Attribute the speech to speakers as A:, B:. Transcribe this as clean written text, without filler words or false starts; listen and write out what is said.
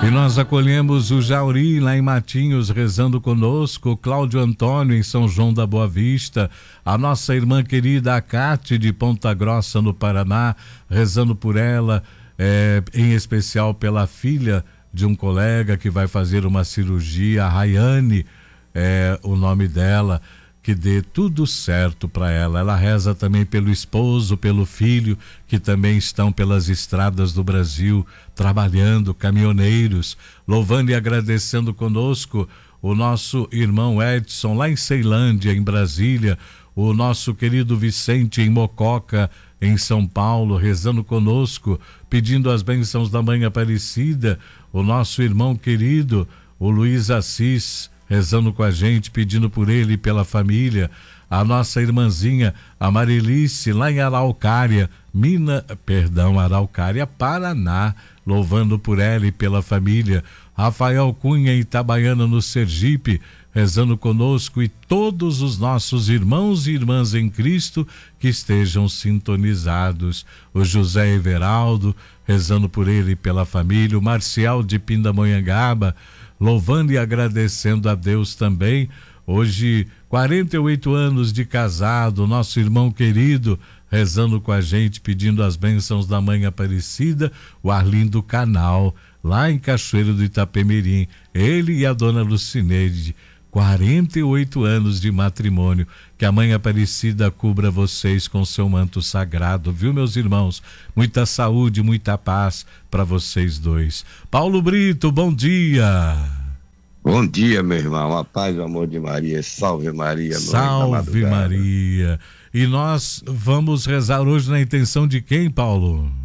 A: E nós acolhemos o Jauri lá em Matinhos rezando conosco, o Cláudio Antônio em São João da Boa Vista, a nossa irmã querida a Cátia de Ponta Grossa no Paraná, rezando por ela, em especial pela filha de um colega que vai fazer uma cirurgia, a Rayane, o nome dela, que dê tudo certo para ela. Ela reza também pelo esposo, pelo filho, que também estão pelas estradas do Brasil, trabalhando, caminhoneiros, louvando e agradecendo conosco o nosso irmão Edson, lá em Ceilândia, em Brasília, o nosso querido Vicente em Mococa, em São Paulo, rezando conosco, pedindo as bênçãos da Mãe Aparecida, o nosso irmão querido, o Luiz Assis, rezando com a gente, pedindo por ele e pela família, a nossa irmãzinha, a Marilice, lá em Araucária, Araucária, Paraná, louvando por ela e pela família, Rafael Cunha, em Itabaiana, no Sergipe, rezando conosco, e todos os nossos irmãos e irmãs em Cristo que estejam sintonizados, o José Everaldo, rezando por ele e pela família, o Marcial de Pindamonhangaba, louvando e agradecendo a Deus também. Hoje, 48 anos de casado, nosso irmão querido, rezando com a gente, pedindo as bênçãos da Mãe Aparecida, o Arlindo Canal, lá em Cachoeiro do Itapemirim, ele e a dona Lucineide, 48 anos de matrimônio. Que a Mãe Aparecida cubra vocês com seu manto sagrado, viu, meus irmãos? Muita saúde, muita paz para vocês dois. Paulo Brito, bom dia.
B: Bom dia, meu irmão. A paz e o amor de Maria. Salve Maria.
A: Salve Maria. E nós vamos rezar hoje na intenção de quem, Paulo?